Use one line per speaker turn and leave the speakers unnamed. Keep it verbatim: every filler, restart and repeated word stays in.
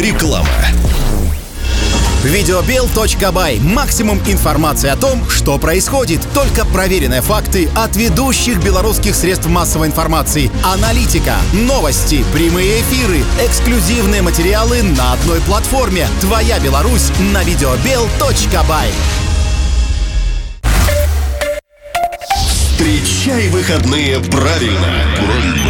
Реклама. Видеобел точка бай. Максимум информации о том, что происходит. Только проверенные факты от ведущих белорусских средств массовой информации. Аналитика, новости, прямые эфиры, эксклюзивные материалы на одной платформе. Твоя Беларусь на видеобел точка бай. Встречай выходные правильно. Правильно.